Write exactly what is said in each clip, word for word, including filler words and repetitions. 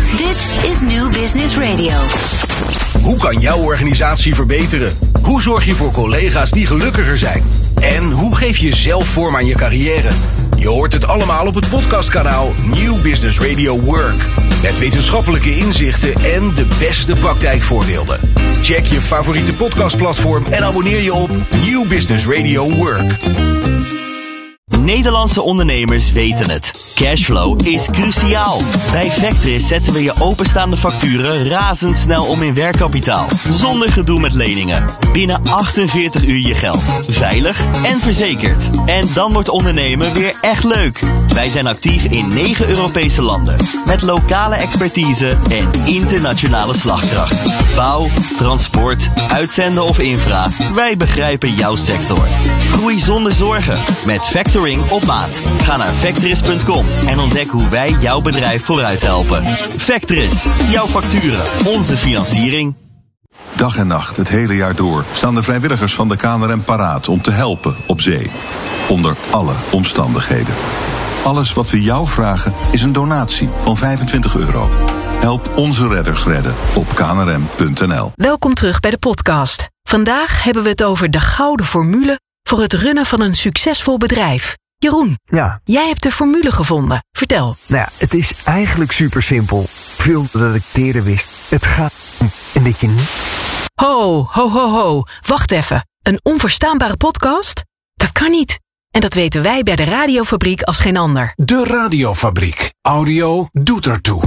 Dit is New Business Radio. Hoe kan jouw organisatie verbeteren? Hoe zorg je voor collega's die gelukkiger zijn? En hoe geef je zelf vorm aan je carrière? Je hoort het allemaal op het podcastkanaal New Business Radio Work. Met wetenschappelijke inzichten en de beste praktijkvoorbeelden. Check je favoriete podcastplatform en abonneer je op New Business Radio Work. Nederlandse ondernemers weten het. Cashflow is cruciaal. Bij Vectris zetten we je openstaande facturen razendsnel om in werkkapitaal. Zonder gedoe met leningen. Binnen achtenveertig uur je geld. Veilig en verzekerd. En dan wordt ondernemen weer echt leuk. Wij zijn actief in negen Europese landen. Met lokale expertise en internationale slagkracht. Bouw, transport, uitzenden of infra. Wij begrijpen jouw sector. Groei zonder zorgen. Met Factoring op maat. Ga naar Vectris punt com en ontdek hoe wij jouw bedrijf vooruit helpen. Vectris, jouw facturen, onze financiering. Dag en nacht, het hele jaar door, staan de vrijwilligers van de K N R M paraat om te helpen op zee. Onder alle omstandigheden. Alles wat we jou vragen is een donatie van vijfentwintig euro. Help onze redders redden op k n r m punt n l. Welkom terug bij de podcast. Vandaag hebben we het over de gouden formule voor het runnen van een succesvol bedrijf. Jeroen, ja. Jij hebt de formule gevonden. Vertel. Nou ja, het is eigenlijk super simpel. Veel dat ik het eerder wist. Het gaat om en dat je niet... Ho, ho, ho, ho. Wacht even. Een onverstaanbare podcast? Dat kan niet. En dat weten wij bij de Radiofabriek als geen ander. De Radiofabriek. Audio doet ertoe.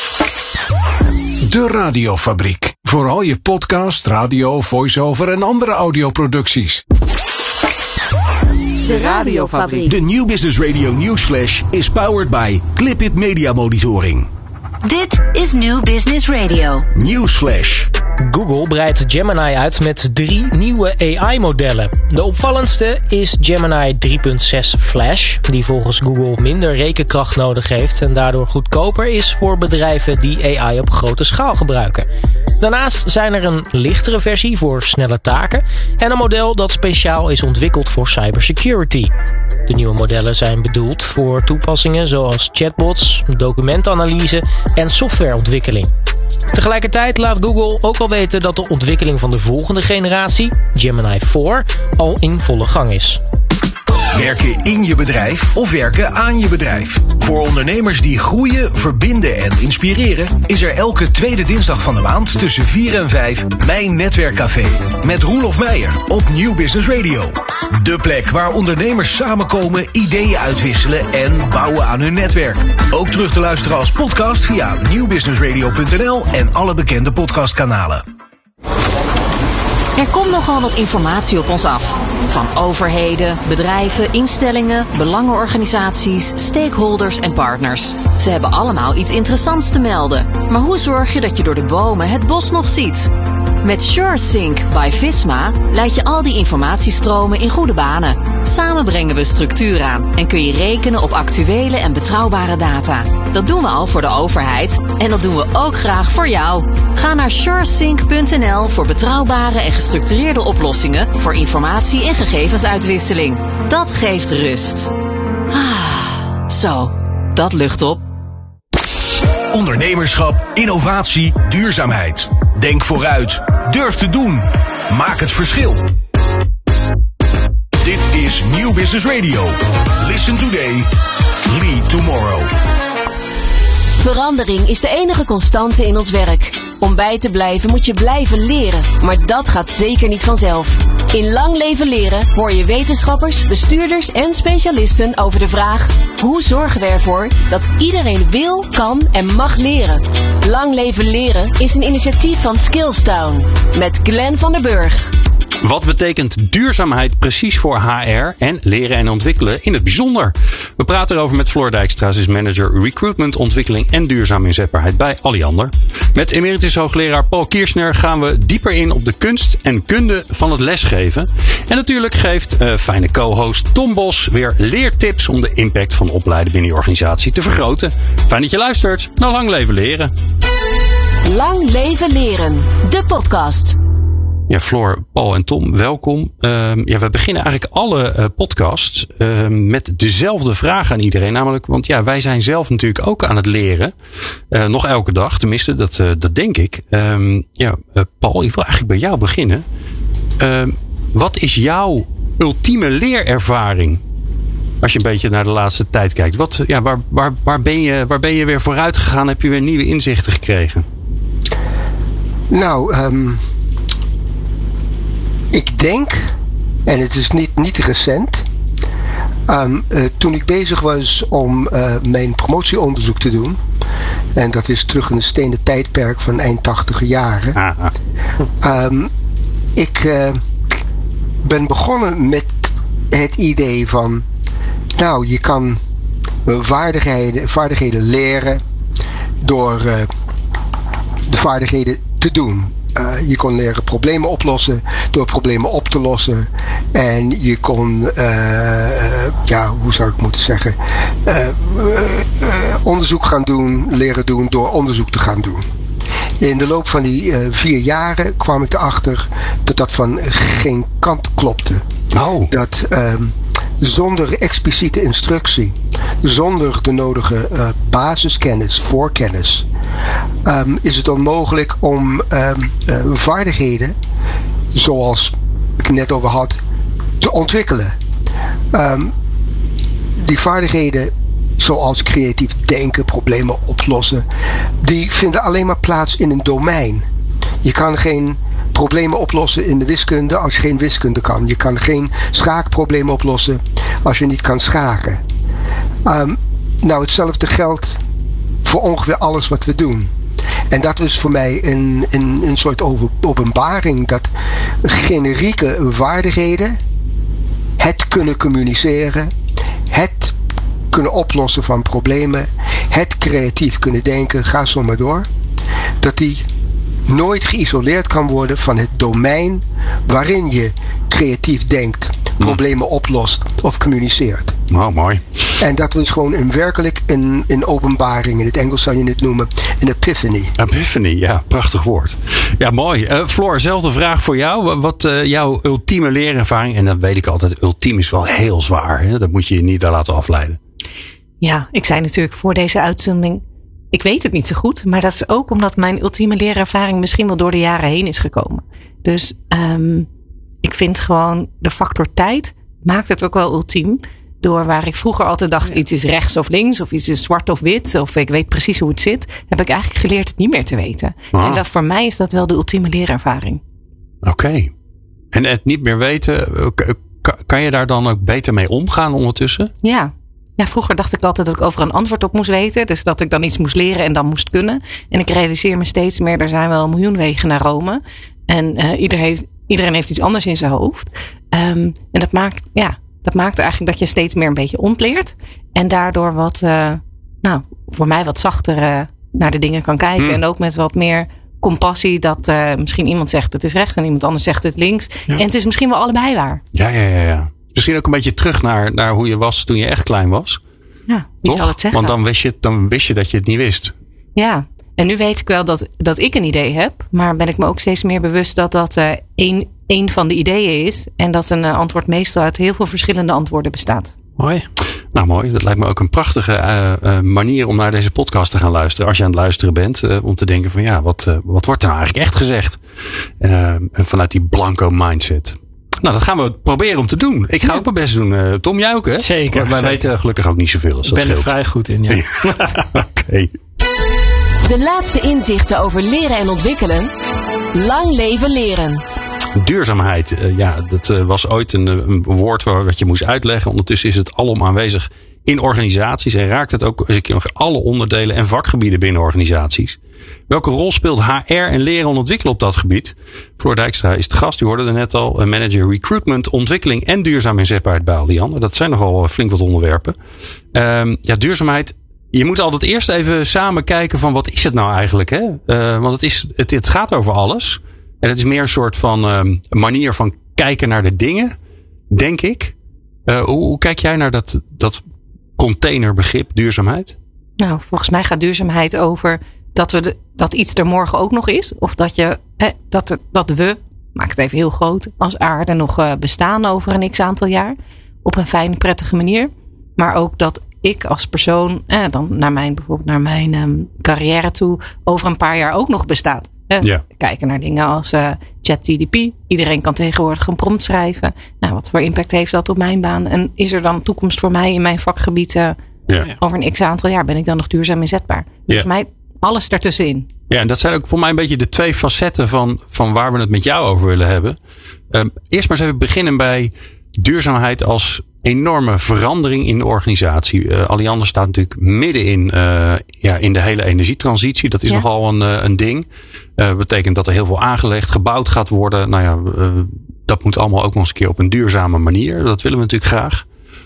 De Radiofabriek. Voor al je podcast, radio, voice-over en andere audioproducties. De Radiofabriek. De New Business Radio Newsflash is powered by Clipit Media Monitoring. Dit is New Business Radio. Newsflash. Google breidt Gemini uit met drie nieuwe A I-modellen. De opvallendste is Gemini drie punt zes Flash, die volgens Google minder rekenkracht nodig heeft en daardoor goedkoper is voor bedrijven die A I op grote schaal gebruiken. Daarnaast zijn er een lichtere versie voor snelle taken en een model dat speciaal is ontwikkeld voor cybersecurity. De nieuwe modellen zijn bedoeld voor toepassingen zoals chatbots, documentanalyse en softwareontwikkeling. Tegelijkertijd laat Google ook al weten dat de ontwikkeling van de volgende generatie, Gemini vier, al in volle gang is. Werken in je bedrijf of werken aan je bedrijf. Voor ondernemers die groeien, verbinden en inspireren is er elke tweede dinsdag van de maand tussen vier en vijf Mijn Netwerkcafé met Roelof Meijer op New Business Radio. De plek waar ondernemers samenkomen, ideeën uitwisselen en bouwen aan hun netwerk. Ook terug te luisteren als podcast via nieuw business radio punt n l en alle bekende podcastkanalen. Er komt nogal wat informatie op ons af. Van overheden, bedrijven, instellingen, belangenorganisaties, stakeholders en partners. Ze hebben allemaal iets interessants te melden. Maar hoe zorg je dat je door de bomen het bos nog ziet? Met SureSync by Visma leid je al die informatiestromen in goede banen. Samen brengen we structuur aan en kun je rekenen op actuele en betrouwbare data. Dat doen we al voor de overheid en dat doen we ook graag voor jou. Ga naar suresync punt n l voor betrouwbare en gestructureerde oplossingen voor informatie- en gegevensuitwisseling. Dat geeft rust. Ah, zo, dat lucht op. Ondernemerschap, innovatie, duurzaamheid. Denk vooruit. Durf te doen. Maak het verschil. Dit is New Business Radio. Listen today. Lead tomorrow. Verandering is de enige constante in ons werk. Om bij te blijven moet je blijven leren. Maar dat gaat zeker niet vanzelf. In Lang Leven Leren hoor je wetenschappers, bestuurders en specialisten over de vraag: hoe zorgen we ervoor dat iedereen wil, kan en mag leren? Lang Leven Leren is een initiatief van Skillstown. Met Glenn van der Burg. Wat betekent duurzaamheid precies voor H R en leren en ontwikkelen in het bijzonder? We praten erover met Floor Dijkstra, is manager recruitment, ontwikkeling en duurzame inzetbaarheid bij Alliander. Met emeritus hoogleraar Paul Kiersner gaan we dieper in op de kunst en kunde van het lesgeven. En natuurlijk geeft uh, fijne co-host Tom Bos weer leertips om de impact van opleiden binnen je organisatie te vergroten. Fijn dat je luistert naar Lang Leven Leren. Lang Leven Leren, de podcast. Ja, Floor, Paul en Tom, welkom. Uh, ja, we beginnen eigenlijk alle uh, podcasts uh, met dezelfde vraag aan iedereen. Namelijk, want ja, wij zijn zelf natuurlijk ook aan het leren. Uh, nog elke dag, tenminste, dat, uh, dat denk ik. Um, ja, uh, Paul, ik wil eigenlijk bij jou beginnen. Uh, wat is jouw ultieme leerervaring? Als je een beetje naar de laatste tijd kijkt. Wat, ja, waar, waar, waar, ben je, waar ben je weer vooruit gegaan? Heb je weer nieuwe inzichten gekregen? Nou, um, ik denk, en het is niet, niet recent, um, uh, toen ik bezig was om uh, mijn promotieonderzoek te doen, en dat is terug in het stenen tijdperk van eind tachtiger jaren, um, ik uh, ben begonnen met het idee van, nou, je kan vaardigheden, vaardigheden leren door uh, de vaardigheden te doen. Uh, je kon leren problemen oplossen door problemen op te lossen. En je kon, uh, uh, ja, hoe zou ik moeten zeggen, uh, uh, uh, onderzoek gaan doen, leren doen door onderzoek te gaan doen. In de loop van die uh, vier jaren kwam ik erachter dat dat van geen kant klopte. Oh. Dat uh, zonder expliciete instructie, zonder de nodige uh, basiskennis, voorkennis, um, is het onmogelijk om um, uh, vaardigheden, zoals ik het net over had, te ontwikkelen. Um, die vaardigheden, zoals creatief denken, problemen oplossen, die vinden alleen maar plaats in een domein. Je kan geen problemen oplossen in de wiskunde als je geen wiskunde kan. Je kan geen schaakproblemen oplossen als je niet kan schaken. Um, nou, hetzelfde geldt voor ongeveer alles wat we doen. En dat was voor mij een, een, een soort over, openbaring dat generieke vaardigheden, het kunnen communiceren, het kunnen oplossen van problemen, het creatief kunnen denken, ga zo maar door, dat die nooit geïsoleerd kan worden van het domein waarin je creatief denkt, problemen oplost of communiceert. Oh, mooi. En dat was gewoon een werkelijk een, een openbaring. In het Engels zou je het noemen een epiphany. Epiphany, ja, prachtig woord. Ja, mooi. Uh, Floor, zelfde vraag voor jou. Wat uh, jouw ultieme leerervaring? En dan weet ik altijd, ultiem is wel heel zwaar. Hè? Dat moet je je niet daar laten afleiden. Ja, ik zei natuurlijk voor deze uitzending, ik weet het niet zo goed, maar dat is ook omdat mijn ultieme leerervaring misschien wel door de jaren heen is gekomen. Dus um, ik vind gewoon de factor tijd maakt het ook wel ultiem. Door waar ik vroeger altijd dacht, iets is rechts of links, of iets is zwart of wit, of ik weet precies hoe het zit, heb ik eigenlijk geleerd het niet meer te weten. Ah. En dat, voor mij is dat wel de ultieme leerervaring. Oké. Okay. En het niet meer weten, kan je daar dan ook beter mee omgaan ondertussen? Ja. Ja, vroeger dacht ik altijd dat ik over een antwoord op moest weten. Dus dat ik dan iets moest leren en dan moest kunnen. En ik realiseer me steeds meer, er zijn wel een miljoen wegen naar Rome. En uh, ieder heeft, iedereen heeft iets anders in zijn hoofd. Um, en dat maakt, ja, dat maakt eigenlijk dat je steeds meer een beetje ontleert. En daardoor wat, uh, nou, voor mij wat zachter uh, naar de dingen kan kijken. Hmm. En ook met wat meer compassie dat uh, misschien iemand zegt het is rechts en iemand anders zegt het links. Ja. En het is misschien wel allebei waar. Ja, ja, ja, ja. Misschien ook een beetje terug naar, naar hoe je was toen je echt klein was. Ja, wie zal het zeggen? Want dan wist, je, dan wist je dat je het niet wist. Ja, en nu weet ik wel dat, dat ik een idee heb. Maar ben ik me ook steeds meer bewust dat dat uh, één, één van de ideeën is. En dat een uh, antwoord meestal uit heel veel verschillende antwoorden bestaat. Mooi. Nou mooi, dat lijkt me ook een prachtige uh, uh, manier om naar deze podcast te gaan luisteren. Als je aan het luisteren bent. Uh, om te denken van ja, wat, uh, wat wordt er nou eigenlijk echt gezegd? Uh, vanuit die blanco mindset. Nou, dat gaan we proberen om te doen. Ik ga ja. ook mijn best doen. Uh, Tom, jij ook hè? Zeker. Maar wij zeker. weten gelukkig ook niet zoveel. Dus ik ben scheelt. er vrij goed in, ja. Oké. Okay. De laatste inzichten over leren en ontwikkelen. Lang leven leren. Duurzaamheid, uh, ja, dat uh, was ooit een, een woord waar, wat je moest uitleggen. Ondertussen is het alom aanwezig in organisaties en raakt het ook eens een keer alle onderdelen en vakgebieden binnen organisaties. Welke rol speelt H R en leren en ontwikkelen op dat gebied? Floor Dijkstra is de gast, u hoorde er net al, manager recruitment, ontwikkeling en duurzaam inzetbaarheid bij Alliander. Dat zijn nogal flink wat onderwerpen. Um, ja, duurzaamheid. Je moet altijd eerst even samen kijken van wat is het nou eigenlijk? Hè? Uh, want het, is, het, het gaat over alles. En het is meer een soort van um, manier van kijken naar de dingen, denk ik. Uh, hoe, hoe kijk jij naar dat, dat containerbegrip duurzaamheid? Nou, volgens mij gaat duurzaamheid over dat, we de, dat iets er morgen ook nog is. Of dat, je, hè, dat, dat we maak het even heel groot, als aarde nog uh, bestaan over een x aantal jaar. Op een fijne, prettige manier. Maar ook dat ik als persoon, eh, dan naar mijn, bijvoorbeeld naar mijn um, carrière toe, over een paar jaar ook nog bestaat. Eh, ja. Kijken naar dingen als uh, ChatGPT. Iedereen kan tegenwoordig een prompt schrijven. Nou, wat voor impact heeft dat op mijn baan? En is er dan toekomst voor mij in mijn vakgebied? Uh, ja. Over een x aantal jaar ben ik dan nog duurzaam inzetbaar? Dus ja. voor mij alles daartussenin. Ja, en dat zijn ook voor mij een beetje de twee facetten van, van waar we het met jou over willen hebben. Um, eerst maar eens even beginnen bij duurzaamheid als enorme verandering in de organisatie. Uh, Alliander staat natuurlijk midden in, uh, ja, in de hele energietransitie. Dat is ja. nogal een, uh, een ding. Dat uh, betekent dat er heel veel aangelegd, gebouwd gaat worden. Nou ja, uh, dat moet allemaal ook nog eens een keer op een duurzame manier. Dat willen we natuurlijk graag.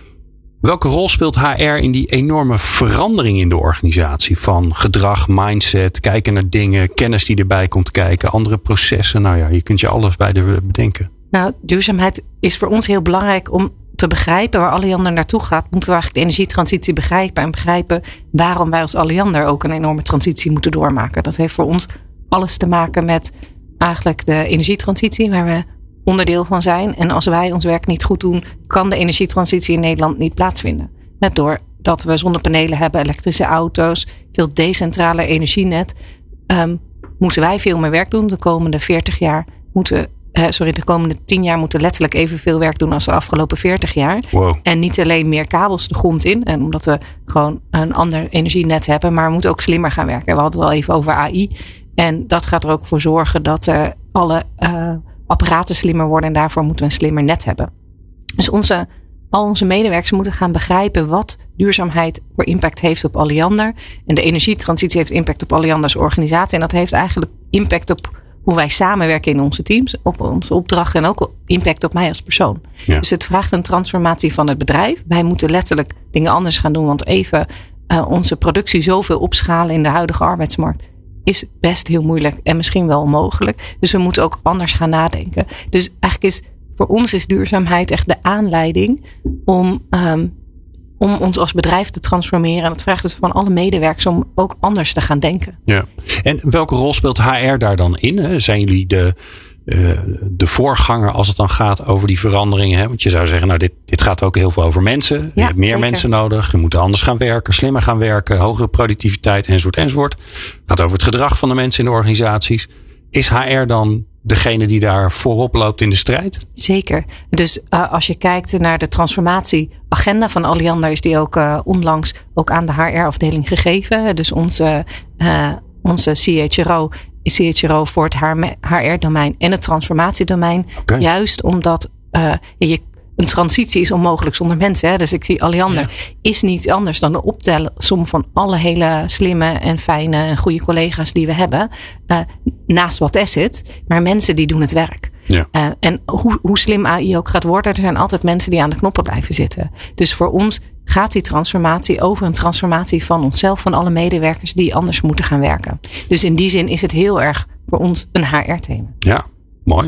Welke rol speelt H R in die enorme verandering in de organisatie? Van gedrag, mindset, kijken naar dingen, kennis die erbij komt kijken, andere processen. Nou ja, je kunt je alles bij de bedenken. Nou, duurzaamheid is voor ons heel belangrijk om te begrijpen waar Alliander naartoe gaat. Moeten we eigenlijk de energietransitie begrijpen en begrijpen waarom wij als Alliander ook een enorme transitie moeten doormaken. Dat heeft voor ons alles te maken met eigenlijk de energietransitie waar we onderdeel van zijn. En als wij ons werk niet goed doen, kan de energietransitie in Nederland niet plaatsvinden. Net doordat we zonnepanelen hebben, elektrische auto's, veel decentrale energienet, um, moeten wij veel meer werk doen. De komende veertig jaar moeten, uh, sorry, de komende tien jaar moeten we letterlijk evenveel werk doen als de afgelopen veertig jaar. Wow. En niet alleen meer kabels de grond in, en omdat we gewoon een ander energienet hebben, maar we moeten ook slimmer gaan werken. We hadden het al even over A I. En dat gaat er ook voor zorgen dat uh, alle uh, apparaten slimmer worden en daarvoor moeten we een slimmer net hebben. Dus onze, al onze medewerkers moeten gaan begrijpen wat duurzaamheid voor impact heeft op Alliander. En de energietransitie heeft impact op Allianders organisatie. En dat heeft eigenlijk impact op hoe wij samenwerken in onze teams, op onze opdrachten en ook impact op mij als persoon. Ja. Dus het vraagt een transformatie van het bedrijf. Wij moeten letterlijk dingen anders gaan doen, want even uh, onze productie zoveel opschalen in de huidige arbeidsmarkt is best heel moeilijk en misschien wel onmogelijk. Dus we moeten ook anders gaan nadenken. Dus eigenlijk is voor ons is duurzaamheid echt de aanleiding om, um, om ons als bedrijf te transformeren. En dat vraagt dus van alle medewerkers om ook anders te gaan denken. Ja. En welke rol speelt H R daar dan in? Zijn jullie de, uh, de voorganger als het dan gaat over die veranderingen? Hè? Want je zou zeggen, nou dit, dit gaat ook heel veel over mensen. Ja, je hebt meer zeker. mensen nodig. Je moet anders gaan werken, slimmer gaan werken, hogere productiviteit enzovoort enzovoort. Het gaat over het gedrag van de mensen in de organisaties. Is H R dan degene die daar voorop loopt in de strijd? Zeker. Dus uh, als je kijkt naar de transformatieagenda van Alliander, is die ook uh, onlangs ook aan de H R-afdeling gegeven. Dus onze, uh, onze C H R O is C H R O voor het H R-domein en het transformatiedomein. Okay. Juist omdat uh, je een transitie is onmogelijk zonder mensen. Hè? Dus ik zie Alliander ja. is niets anders dan de optelsom van alle hele slimme en fijne en goede collega's die we hebben. Uh, naast wat asset. Maar mensen die doen het werk. Ja. Uh, en hoe, hoe slim A I ook gaat worden, er zijn altijd mensen die aan de knoppen blijven zitten. Dus voor ons gaat die transformatie over een transformatie van onszelf, van alle medewerkers die anders moeten gaan werken. Dus in die zin is het heel erg voor ons een H R-thema. Ja, mooi.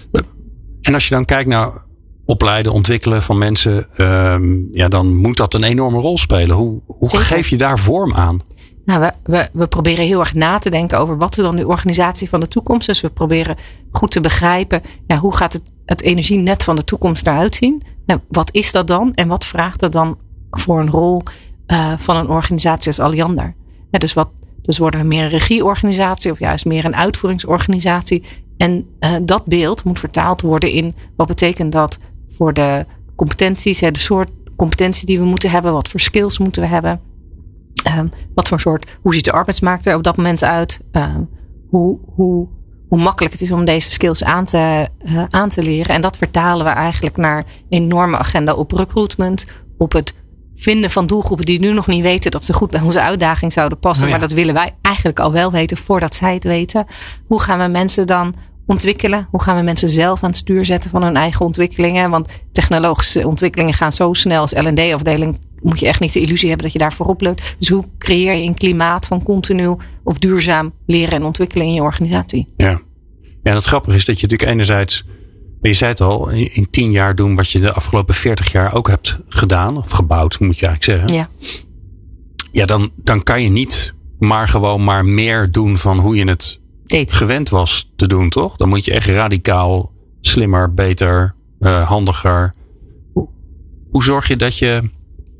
En als je dan kijkt naar opleiden, ontwikkelen van mensen, um, ja, dan moet dat een enorme rol spelen. Hoe, hoe geef je daar vorm aan? Nou, we, we, we proberen heel erg na te denken over wat is dan de organisatie van de toekomst. Dus we proberen goed te begrijpen, ja, hoe gaat het, het energienet van de toekomst eruit zien? Nou, wat is dat dan? En wat vraagt dat dan voor een rol uh, van een organisatie als Alliander? Ja, dus, wat, dus worden we meer een regieorganisatie of juist meer een uitvoeringsorganisatie? En uh, dat beeld moet vertaald worden in wat betekent dat voor de competenties, hè, de soort competentie die we moeten hebben, wat voor skills moeten we hebben. Um, wat voor soort, hoe ziet de arbeidsmarkt er op dat moment uit? Um, hoe, hoe, hoe makkelijk het is om deze skills aan te, uh, aan te leren. En dat vertalen we eigenlijk naar een enorme agenda op recruitment, op het vinden van doelgroepen die nu nog niet weten dat ze goed bij onze uitdaging zouden passen. Oh ja. Maar dat willen wij eigenlijk al wel weten voordat zij het weten. Hoe gaan we mensen dan ontwikkelen? Hoe gaan we mensen zelf aan het stuur zetten van hun eigen ontwikkelingen? Want technologische ontwikkelingen gaan zo snel als L en D-afdeling. Moet je echt niet de illusie hebben dat je daar voorop loopt. Dus hoe creëer je een klimaat van continu of duurzaam leren en ontwikkelen in je organisatie? Ja, ja, en het grappige is dat je natuurlijk enerzijds, je zei het al, in tien jaar doen wat je de afgelopen veertig jaar ook hebt gedaan. Of gebouwd, moet je eigenlijk zeggen. Ja, ja dan, dan kan je niet maar gewoon maar meer doen van hoe je het Deed. gewend was te doen, toch? Dan moet je echt radicaal, slimmer, beter, uh, handiger. Hoe, hoe zorg je dat je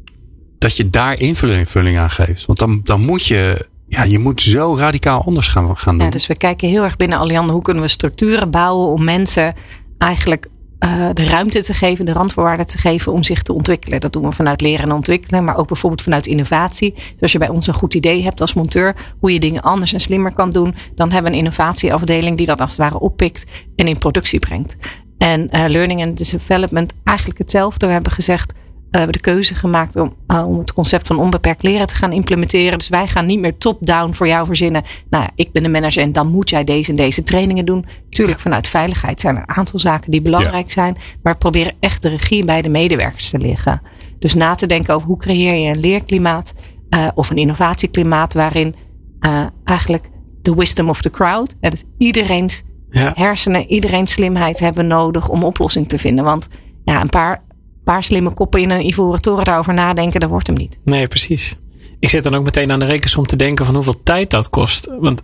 dat je daar invulling aan geeft? Want dan, dan moet je, ja, je moet zo radicaal anders gaan, gaan doen. Ja, dus we kijken heel erg binnen Alliander, hoe kunnen we structuren bouwen om mensen eigenlijk uh, de ruimte te geven, de randvoorwaarden te geven om zich te ontwikkelen. Dat doen we vanuit leren en ontwikkelen, maar ook bijvoorbeeld vanuit innovatie. Dus als je bij ons een goed idee hebt als monteur, hoe je dingen anders en slimmer kan doen, dan hebben we een innovatieafdeling die dat als het ware oppikt en in productie brengt. En uh, learning and development eigenlijk hetzelfde. We hebben gezegd, we hebben de keuze gemaakt om, uh, om het concept van onbeperkt leren te gaan implementeren. Dus wij gaan niet meer top-down voor jou verzinnen. Nou ja, ik ben de manager en dan moet jij deze en deze trainingen doen. Tuurlijk, vanuit veiligheid zijn er een aantal zaken die belangrijk ja. zijn. Maar we proberen echt de regie bij de medewerkers te liggen. Dus na te denken over hoe creëer je een leerklimaat uh, of een innovatieklimaat waarin uh, eigenlijk de wisdom of the crowd. Uh, dus iedereen's ja. hersenen, iedereen's slimheid hebben nodig om oplossing te vinden. Want ja, een paar... Een paar slimme koppen in een ivoren toren daarover nadenken, dat wordt hem niet. Nee, precies. Ik zit dan ook meteen aan de rekensom te denken van hoeveel tijd dat kost. Want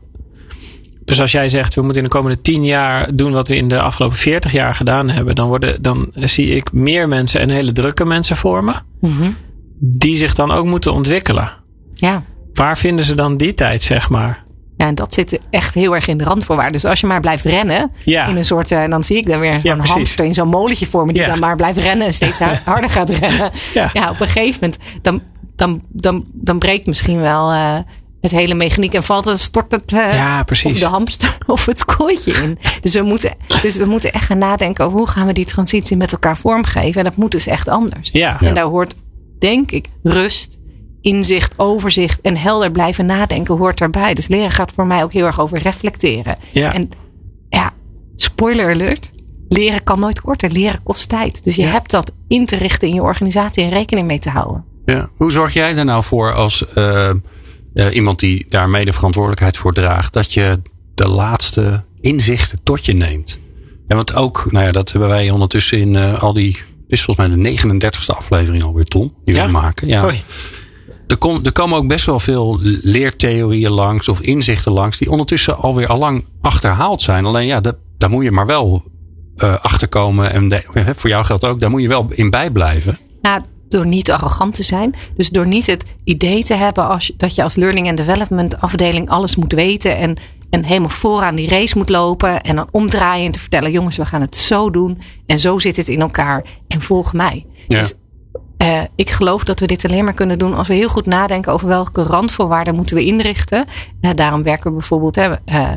dus als jij zegt, we moeten in de komende tien jaar doen wat we in de afgelopen veertig jaar gedaan hebben, dan, worden, dan zie ik meer mensen en hele drukke mensen voor me. Mm-hmm. Die zich dan ook moeten ontwikkelen. Ja. Waar vinden ze dan die tijd, zeg maar? Ja, en dat zit echt heel erg in de randvoorwaarden. Dus als je maar blijft rennen, ja. in een soort, uh, dan zie ik dan weer zo'n ja, hamster in zo'n molentje voor me, die ja. dan maar blijft rennen en steeds harder gaat rennen. Ja. ja, op een gegeven moment, dan, dan, dan, dan breekt misschien wel uh, het hele mechaniek en valt het, stort het uh, ja, of de hamster of het kooitje in. Dus we, moeten, dus we moeten echt gaan nadenken over hoe gaan we die transitie met elkaar vormgeven. En dat moet dus echt anders. Ja. En daar hoort, denk ik, rust, inzicht, overzicht en helder blijven nadenken hoort daarbij. Dus leren gaat voor mij ook heel erg over reflecteren. Ja. En ja, spoiler alert. Leren kan nooit korter. Leren kost tijd. Dus je ja. hebt dat in te richten in je organisatie en rekening mee te houden. Ja. Hoe zorg jij er nou voor als uh, uh, iemand die daar mede verantwoordelijkheid voor draagt, dat je de laatste inzichten tot je neemt? Ja, want ook, nou ja, dat hebben wij ondertussen in uh, al die, is volgens mij de negenendertigste aflevering alweer, Tom, die ja? we maken. Ja. Hoi. Er, kom, er komen ook best wel veel leertheorieën langs of inzichten langs die ondertussen alweer allang achterhaald zijn. Alleen ja, dat, daar moet je maar wel uh, achterkomen. En de, voor jou geldt ook, daar moet je wel in bijblijven. Nou, door niet arrogant te zijn. Dus door niet het idee te hebben als, dat je als learning and development afdeling alles moet weten. En, en helemaal vooraan die race moet lopen. En dan omdraaien en te vertellen, jongens, we gaan het zo doen. En zo zit het in elkaar. En volg mij. Ja. Dus, Uh, ik geloof dat we dit alleen maar kunnen doen als we heel goed nadenken over welke randvoorwaarden moeten we inrichten. Uh, daarom werken we bijvoorbeeld uh, uh,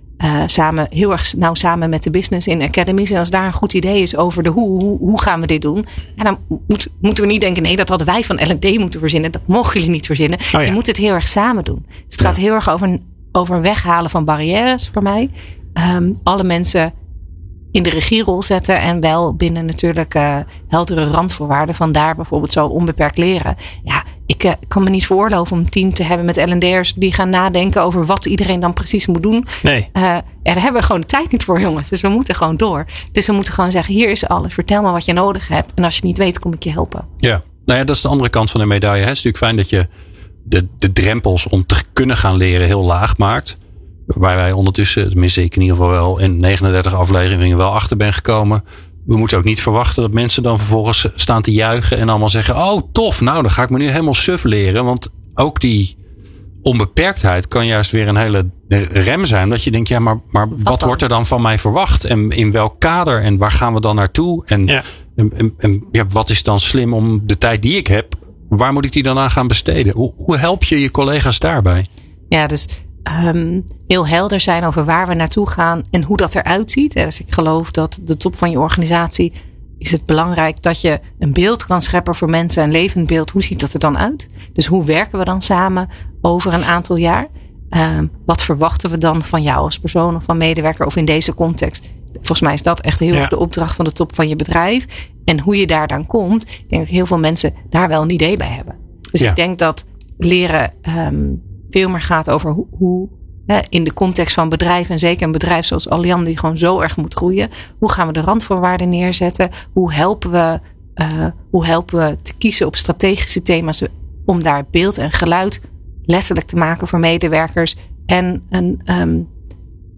samen, heel erg nauw samen met de business in academies. En als daar een goed idee is over de hoe, hoe, hoe gaan we dit doen? En dan moet, moeten we niet denken, nee, dat hadden wij van L en D moeten verzinnen. Dat mogen jullie niet verzinnen. Oh ja. Je moet het heel erg samen doen. Dus het gaat heel erg over, over weghalen van barrières voor mij. Um, alle mensen in de regierol zetten en wel binnen natuurlijk uh, heldere randvoorwaarden. Vandaar bijvoorbeeld zo onbeperkt leren. Ja, ik uh, kan me niet veroorloven om een team te hebben met L en D'ers die gaan nadenken over wat iedereen dan precies moet doen. Nee. Uh, ja, daar hebben we gewoon de tijd niet voor, jongens. Dus we moeten gewoon door. Dus we moeten gewoon zeggen, hier is alles. Vertel me wat je nodig hebt. En als je niet weet, kom ik je helpen. Ja, nou ja, dat is de andere kant van de medaille. Hè. Het is natuurlijk fijn dat je de, de drempels om te kunnen gaan leren heel laag maakt. Waar wij ondertussen, tenminste ik in ieder geval wel, in negenendertig afleveringen wel achter ben gekomen. We moeten ook niet verwachten dat mensen dan vervolgens staan te juichen en allemaal zeggen, oh tof, nou dan ga ik me nu helemaal suf leren. Want ook die onbeperktheid kan juist weer een hele rem zijn. Dat je denkt, ja maar, maar wat, wat wordt er dan van mij verwacht? En in welk kader? En waar gaan we dan naartoe? En, ja. en, en, en ja, wat is dan slim om de tijd die ik heb, waar moet ik die dan aan gaan besteden? Hoe, hoe help je je collega's daarbij? Ja, dus Um, heel helder zijn over waar we naartoe gaan en hoe dat eruit ziet. Dus ik geloof dat de top van je organisatie is het belangrijk dat je een beeld kan scheppen voor mensen, een levend beeld. Hoe ziet dat er dan uit? Dus hoe werken we dan samen over een aantal jaar? Um, wat verwachten we dan van jou als persoon of van medewerker of in deze context? Volgens mij is dat echt heel erg ja. de opdracht van de top van je bedrijf. En hoe je daar dan komt, ik denk dat heel veel mensen daar wel een idee bij hebben. Dus ja. ik denk dat leren Um, veel meer gaat over hoe, hoe hè, in de context van bedrijf en zeker een bedrijf zoals Alliander die gewoon zo erg moet groeien. Hoe gaan we de randvoorwaarden neerzetten? Hoe helpen we, uh, hoe helpen we te kiezen op strategische thema's om daar beeld en geluid letterlijk te maken voor medewerkers en een, um,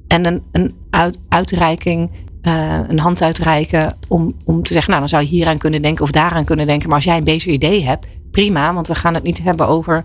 en een, een uit, uitreiking, uh, een hand uitreiken om, om te zeggen, nou dan zou je hieraan kunnen denken of daaraan kunnen denken. Maar als jij een beter idee hebt, prima, want we gaan het niet hebben over,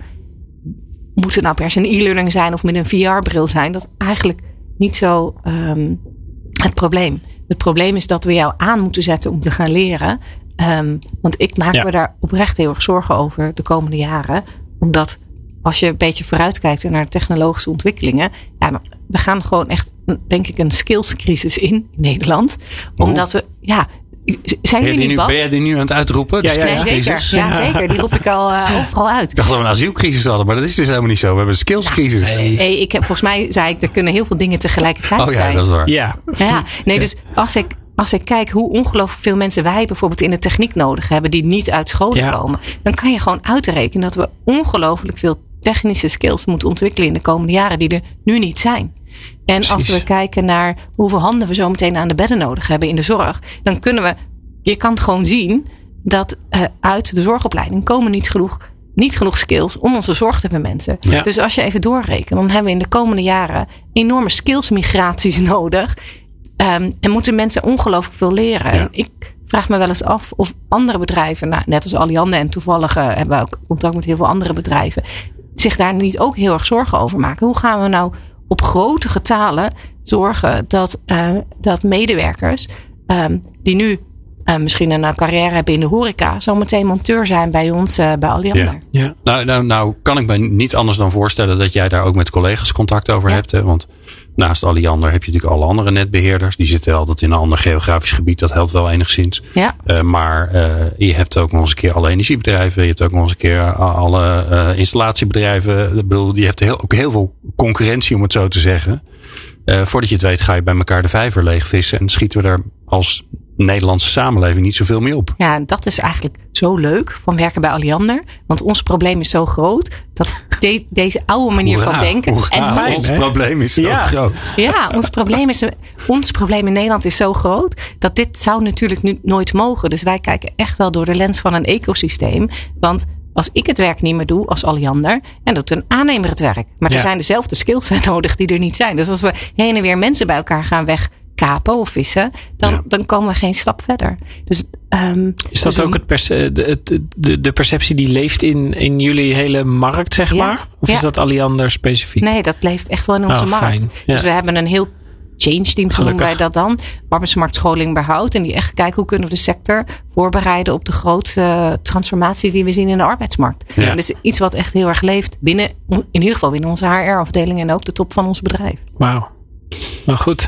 moet het nou per se een e-learning zijn of met een V R-bril zijn? Dat is eigenlijk niet zo um, het probleem. Het probleem is dat we jou aan moeten zetten om te gaan leren. Um, want ik maak ja. me daar oprecht heel erg zorgen over de komende jaren. Omdat als je een beetje vooruitkijkt naar de technologische ontwikkelingen. Ja, we gaan gewoon echt, denk ik, een skillscrisis in, in Nederland. Omdat we, ja... Zijn jullie niet bang? Ben jij die nu aan het uitroepen? Ja, ja, ja. Nee, zeker. Ja, zeker. Die roep ik al uh, overal uit. Ik dacht dat we een asielcrisis hadden, maar dat is dus helemaal niet zo. We hebben een skillscrisis. Nou, nee, ik heb, volgens mij zei ik, er kunnen heel veel dingen tegelijkertijd oh, ja, zijn. Dat is waar. Ja. Ja, nee, dus als ik, als ik kijk hoe ongelooflijk veel mensen wij bijvoorbeeld in de techniek nodig hebben, die niet uit school ja. komen, dan kan je gewoon uitrekenen dat we ongelooflijk veel technische skills moeten ontwikkelen in de komende jaren die er nu niet zijn. En Precies. als we kijken naar hoeveel handen we zo meteen aan de bedden nodig hebben in de zorg, dan kunnen we, je kan gewoon zien dat uh, uit de zorgopleiding komen niet genoeg, niet genoeg skills om onze zorg te bemensen. Ja. Dus als je even doorrekent, dan hebben we in de komende jaren enorme skillsmigraties nodig. Um, en moeten mensen ongelooflijk veel leren. Ja. En ik vraag me wel eens af of andere bedrijven, nou, net als Alliander en toevallig uh, hebben we ook contact met heel veel andere bedrijven, zich daar niet ook heel erg zorgen over maken. Hoe gaan we nou op grote getalen zorgen dat, uh, dat medewerkers um, die nu uh, misschien een carrière hebben in de horeca, zometeen monteur zijn bij ons uh, bij Alliander. Ja. Ja. Nou, nou, nou kan ik me niet anders dan voorstellen dat jij daar ook met collega's contact over ja. hebt. Hè? Want naast Alliander heb je natuurlijk alle andere netbeheerders. Die zitten altijd in een ander geografisch gebied. Dat helpt wel enigszins. Ja. Uh, maar uh, je hebt ook nog eens een keer alle energiebedrijven. Je hebt ook nog eens een keer alle uh, installatiebedrijven. Ik bedoel, je hebt heel, ook heel veel concurrentie, om het zo te zeggen. Uh, voordat je het weet ga je bij elkaar de vijver leegvissen. En schieten we er als Nederlandse samenleving niet zoveel mee op. Ja, dat is eigenlijk zo leuk van werken bij Alliander. Want ons probleem is zo groot dat de, deze oude manier hoera, van denken. Hoera, en fijn, ons hè? probleem is zo ja. groot. Ja, ons probleem, is, ons probleem in Nederland is zo groot dat dit zou natuurlijk nu nooit mogen. Dus wij kijken echt wel door de lens van een ecosysteem. Want als ik het werk niet meer doe als Alliander, en doet een aannemer het werk. Maar er ja. zijn dezelfde skills nodig die er niet zijn. Dus als we heen en weer mensen bij elkaar gaan weg kapen of vissen, dan, ja. dan komen we geen stap verder. Dus, um, is dat dus ook het perce- de, de, de perceptie die leeft in, in jullie hele markt, zeg ja. maar? Of ja. is dat Alliander specifiek? Nee, dat leeft echt wel in onze oh, markt. Ja. Dus we hebben een heel change team, zo noemen wij dat dan. Arbeidsmarktscholing behoud. En die echt kijken hoe kunnen we de sector voorbereiden op de grootste transformatie die we zien in de arbeidsmarkt. Ja. En dat is iets wat echt heel erg leeft binnen, in ieder geval binnen onze H R-afdeling en ook de top van ons bedrijf. Wauw. Nou goed.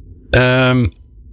Um,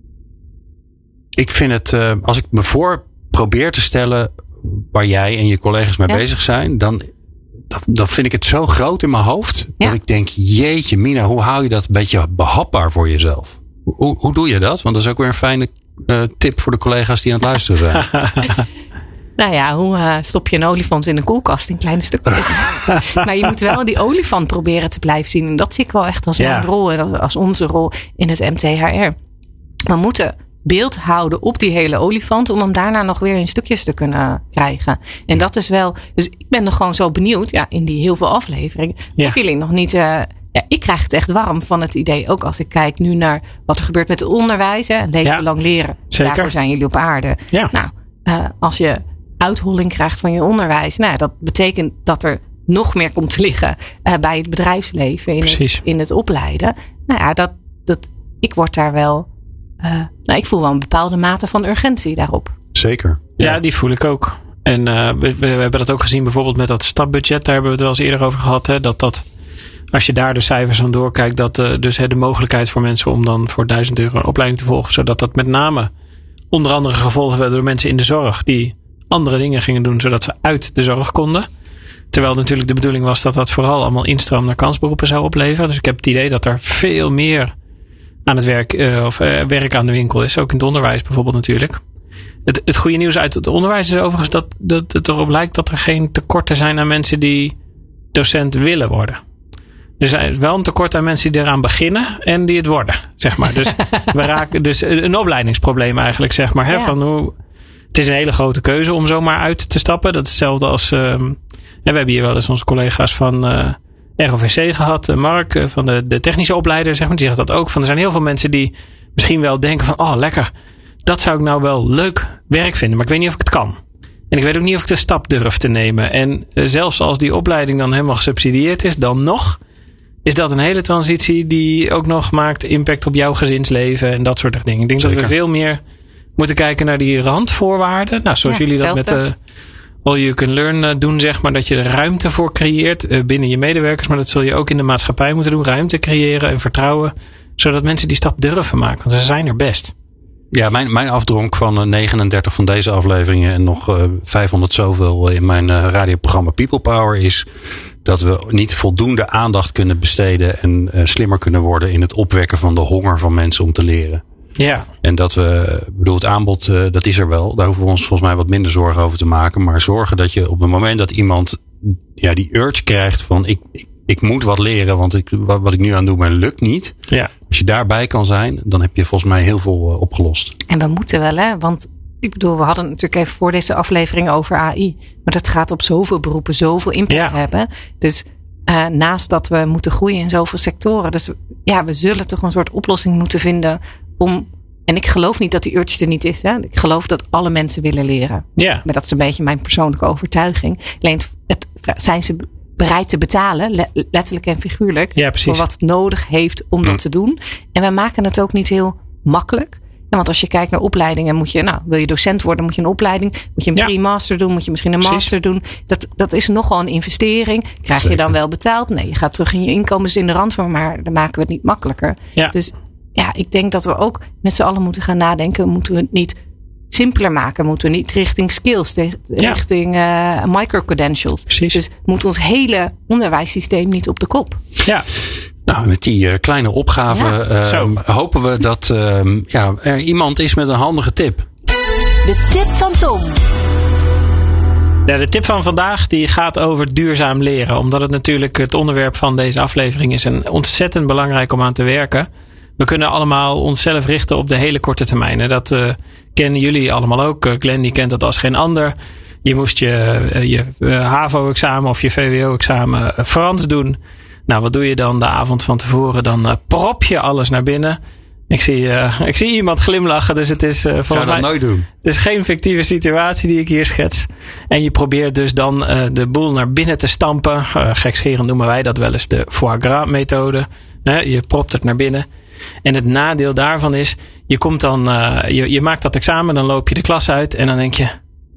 ik vind het, uh, als ik me voor probeer te stellen waar jij en je collega's mee ja. bezig zijn, dan, dan vind ik het zo groot in mijn hoofd ja. dat ik denk, jeetje Mina, hoe hou je dat een beetje behapbaar voor jezelf? Hoe, hoe doe je dat? Want dat is ook weer een fijne uh, tip voor de collega's die aan het luisteren zijn. Nou ja, hoe uh, stop je een olifant in de koelkast in kleine stukjes? Maar je moet wel die olifant proberen te blijven zien. En dat zie ik wel echt als ja. mijn rol en als onze rol in het M T H R. We moeten beeld houden op die hele olifant om hem daarna nog weer in stukjes te kunnen krijgen. En dat is wel, dus ik ben er gewoon zo benieuwd, ja, in die heel veel afleveringen, ja. of jullie nog niet, uh, ja, ik krijg het echt warm van het idee, ook als ik kijk nu naar wat er gebeurt met het onderwijs, hè, leven ja. lang leren. Zeker. Daarvoor zijn jullie op aarde. Ja. Nou, uh, als je uitholling krijgt van je onderwijs, nou, dat betekent dat er nog meer komt te liggen uh, bij het bedrijfsleven, in het, in het opleiden. Nou ja, dat, dat, ik word daar wel, uh, nou, ik voel wel een bepaalde mate van urgentie daarop. Zeker. Ja, ja die voel ik ook. En uh, we, we hebben dat ook gezien bijvoorbeeld met dat stapbudget, daar hebben we het wel eens eerder over gehad, hè, dat dat, als je daar de cijfers aan doorkijkt, dat uh, dus hè, de mogelijkheid voor mensen om dan voor duizend euro een opleiding te volgen, zodat dat met name onder andere gevolgd werd door mensen in de zorg die andere dingen gingen doen, zodat ze uit de zorg konden. Terwijl natuurlijk de bedoeling was dat dat vooral allemaal instroom naar kansberoepen zou opleveren. Dus ik heb het idee dat er veel meer aan het werk, uh, of uh, werk aan de winkel is. Ook in het onderwijs bijvoorbeeld natuurlijk. Het, het goede nieuws uit het onderwijs is overigens dat, dat het erop lijkt dat er geen tekorten zijn aan mensen die docent willen worden. Er is wel een tekort aan mensen die eraan beginnen en die het worden, zeg maar. Dus we raken dus een opleidingsprobleem eigenlijk, zeg maar. Hè, ja. Van hoe, het is een hele grote keuze om zomaar uit te stappen. Dat is hetzelfde als, um, en we hebben hier wel eens onze collega's van uh, R O V C gehad. Mark van de, de technische opleider, zeg maar, die zegt dat ook. Van, er zijn heel veel mensen die misschien wel denken van, oh lekker, dat zou ik nou wel leuk werk vinden. Maar ik weet niet of ik het kan. En ik weet ook niet of ik de stap durf te nemen. En uh, zelfs als die opleiding dan helemaal gesubsidieerd is, dan nog is dat een hele transitie die ook nog maakt impact op jouw gezinsleven en dat soort dingen. Ik denk Zeker. dat we veel meer moeten kijken naar die randvoorwaarden. Nou, zoals ja, jullie dat hetzelfde. met uh, All You Can Learn uh, doen, zeg maar, dat je er ruimte voor creëert uh, binnen je medewerkers. Maar dat zul je ook in de maatschappij moeten doen. Ruimte creëren en vertrouwen, zodat mensen die stap durven maken. Want ze zijn er best. Ja, mijn, mijn afdronk van negenendertig van deze afleveringen en nog uh, vijfhonderd zoveel in mijn uh, radioprogramma People Power is dat we niet voldoende aandacht kunnen besteden en uh, slimmer kunnen worden in het opwekken van de honger van mensen om te leren. Ja. En dat we, bedoel, het aanbod, uh, dat is er wel. Daar hoeven we ons volgens mij wat minder zorgen over te maken. Maar zorgen dat je op het moment dat iemand ja, die urge krijgt van ik, ik, ik moet wat leren, want ik, wat, wat ik nu aan doe, maar lukt niet. Ja. Als je daarbij kan zijn, dan heb je volgens mij heel veel uh, opgelost. En we moeten wel, hè? Want ik bedoel, we hadden het natuurlijk even voor deze aflevering over A I. Maar dat gaat op zoveel beroepen zoveel impact ja. hebben. Dus uh, naast dat we moeten groeien in zoveel sectoren. Dus ja, we zullen toch een soort oplossing moeten vinden om. En ik geloof niet dat die urge er niet is. Hè? Ik geloof dat alle mensen willen leren. Ja. Maar dat is een beetje mijn persoonlijke overtuiging. Alleen het, zijn ze bereid te betalen, letterlijk en figuurlijk, ja, voor wat het nodig heeft om dat te doen. En we maken het ook niet heel makkelijk. Ja, want als je kijkt naar opleidingen, moet je, nou, wil je docent worden, moet je een opleiding, moet je een ja. pre-master doen, moet je misschien een Precies. master doen. Dat, dat is nogal een investering. Krijg Zeker. je dan wel betaald? Nee, je gaat terug in je inkomens in de rand van, maar dan maken we het niet makkelijker. Ja. Dus ja, ik denk dat we ook met z'n allen moeten gaan nadenken. Moeten we het niet simpeler maken? Moeten we niet richting skills, richting ja. uh, micro-credentials? Precies. Dus moet ons hele onderwijssysteem niet op de kop? Ja. Nou, met die uh, kleine opgave ja. uh, hopen we dat uh, ja, er iemand is met een handige tip. De tip van Tom. Ja, de tip van vandaag die gaat over duurzaam leren. Omdat het natuurlijk het onderwerp van deze aflevering is. En ontzettend belangrijk om aan te werken. We kunnen allemaal onszelf richten op de hele korte termijn. En dat uh, kennen jullie allemaal ook. Uh, Glenn die kent dat als geen ander. Je moest je, uh, je uh, HAVO-examen of je V W O-examen uh, Frans doen. Nou, wat doe je dan de avond van tevoren? Dan uh, prop je alles naar binnen. Ik zie, uh, ik zie iemand glimlachen, dus het is uh, volgens Zou dat mij nooit doen. Het is geen fictieve situatie die ik hier schets. En je probeert dus dan uh, de boel naar binnen te stampen. Uh, gekscherend noemen wij dat wel eens de foie gras methode. Uh, je propt het naar binnen. En het nadeel daarvan is, je komt dan, uh, je, je maakt dat examen, dan loop je de klas uit en dan denk je,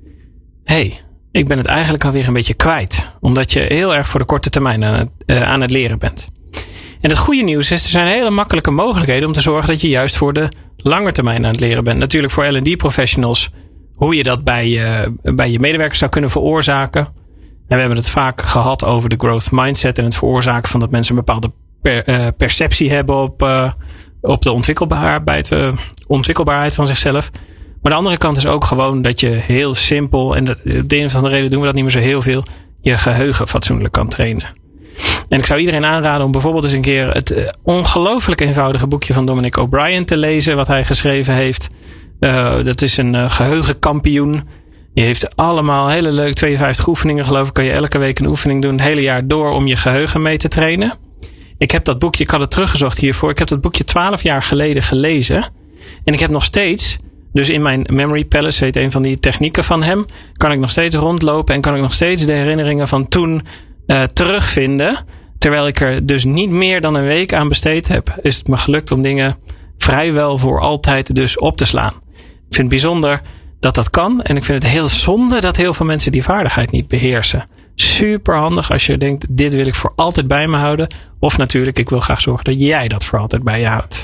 hé, hey, ik ben het eigenlijk alweer een beetje kwijt. Omdat je heel erg voor de korte termijn aan het, uh, aan het leren bent. En het goede nieuws is, er zijn hele makkelijke mogelijkheden om te zorgen dat je juist voor de lange termijn aan het leren bent. Natuurlijk voor L en D professionals, hoe je dat bij je, bij je medewerkers zou kunnen veroorzaken. En we hebben het vaak gehad over de growth mindset en het veroorzaken van dat mensen een bepaalde per, uh, perceptie hebben op, uh, op de ontwikkelbaarheid, uh, ontwikkelbaarheid van zichzelf. Maar de andere kant is ook gewoon dat je heel simpel, en de, de een of andere reden doen we dat niet meer zo heel veel, je geheugen fatsoenlijk kan trainen. En ik zou iedereen aanraden om bijvoorbeeld eens een keer het uh, ongelooflijk eenvoudige boekje van Dominic O'Brien te lezen, wat hij geschreven heeft. Uh, dat is een uh, geheugenkampioen. Die heeft allemaal hele leuk tweeënvijftig oefeningen, geloof ik. Kan je elke week een oefening doen, het hele jaar door, om je geheugen mee te trainen. Ik heb dat boekje, ik had het teruggezocht hiervoor. Ik heb dat boekje twaalf jaar geleden gelezen. En ik heb nog steeds, dus in mijn Memory Palace, heet een van die technieken van hem, kan ik nog steeds rondlopen en kan ik nog steeds de herinneringen van toen uh, terugvinden. Terwijl ik er dus niet meer dan een week aan besteed heb, is het me gelukt om dingen vrijwel voor altijd dus op te slaan. Ik vind het bijzonder dat dat kan. En ik vind het heel zonde dat heel veel mensen die vaardigheid niet beheersen. Super handig als je denkt, dit wil ik voor altijd bij me houden. Of natuurlijk, ik wil graag zorgen dat jij dat voor altijd bij je houdt.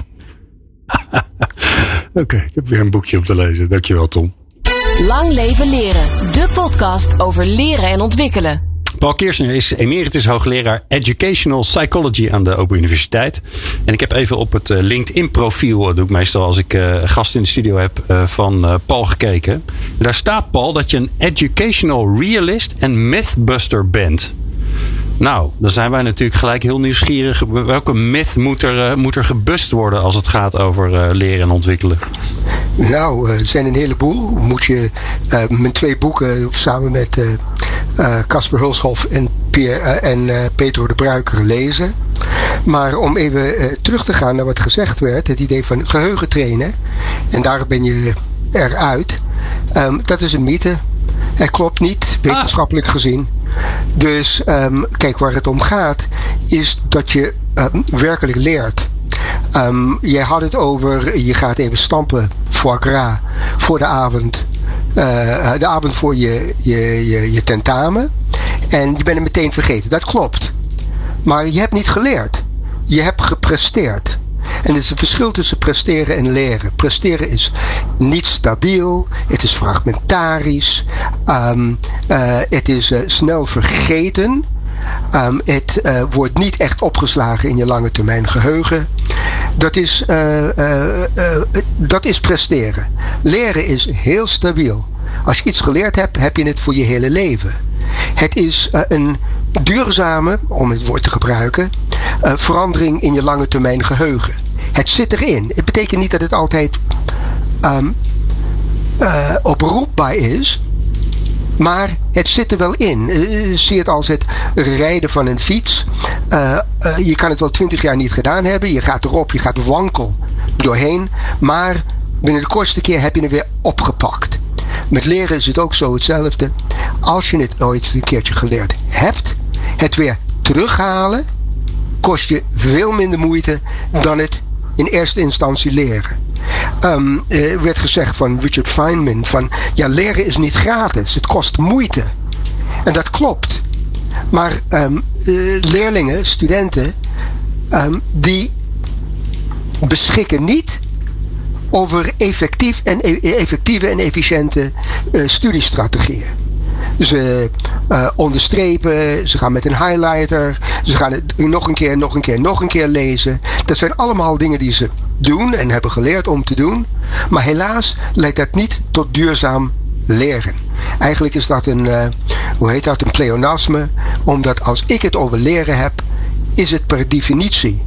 Oké, okay, ik heb weer een boekje om te lezen. Dankjewel, Tom. Lang leven leren. De podcast over leren en ontwikkelen. Paul Kirchner is emeritus hoogleraar Educational Psychology aan de Open Universiteit. En ik heb even op het LinkedIn profiel, dat doe ik meestal als ik uh, gasten in de studio heb, uh, van uh, Paul gekeken. En daar staat, Paul, dat je een educational realist en mythbuster bent. Nou, dan zijn wij natuurlijk gelijk heel nieuwsgierig. Welke myth moet er, uh, moet er gebust worden als het gaat over uh, leren en ontwikkelen? Nou, er zijn een heleboel. Moet je uh, mijn twee boeken samen met Casper uh, uh, Hulshoff en Pierre uh, en uh, Pedro de Bruiker lezen. Maar om even uh, terug te gaan naar wat gezegd werd, het idee van geheugen trainen, en daar ben je eruit, um, dat is een mythe. Het klopt niet, wetenschappelijk ah. gezien. Dus um, kijk, waar het om gaat, is dat je um, werkelijk leert. Um, jij had het over, je gaat even stampen, foie gras, voor de avond. Uh, de avond voor je, je, je, je tentamen. En je bent het meteen vergeten. Dat klopt. Maar je hebt niet geleerd. Je hebt gepresteerd. En er is een verschil tussen presteren en leren. Presteren is niet stabiel. Het is fragmentarisch. Um, uh, het is uh, snel vergeten. Um, het uh, wordt niet echt opgeslagen in je lange termijn geheugen. Dat is, uh, uh, uh, dat is presteren. Leren is heel stabiel. Als je iets geleerd hebt, heb je het voor je hele leven. Het is uh, een duurzame, om het woord te gebruiken, uh, verandering in je lange termijn geheugen. Het zit erin. Het betekent niet dat het altijd um, uh, oproepbaar is. Maar het zit er wel in. Uh, zie het als het rijden van een fiets. Uh, uh, je kan het wel twintig jaar niet gedaan hebben. Je gaat erop, je gaat wankel doorheen. Maar binnen de kortste keer heb je het weer opgepakt. Met leren is het ook zo hetzelfde. Als je het ooit een keertje geleerd hebt, het weer terughalen kost je veel minder moeite dan het in eerste instantie leren. Um, uh, werd gezegd van Richard Feynman van ja, leren is niet gratis, het kost moeite. En dat klopt. Maar um, uh, leerlingen, studenten, um, die beschikken niet over effectief en e- effectieve en efficiënte uh, studiestrategieën. Ze uh, onderstrepen, ze gaan met een highlighter, ze gaan het nog een keer, nog een keer, nog een keer lezen. Dat zijn allemaal dingen die ze doen en hebben geleerd om te doen. Maar helaas leidt dat niet tot duurzaam leren. Eigenlijk is dat een, uh, hoe heet dat, een pleonasme. Omdat als ik het over leren heb, is het per definitie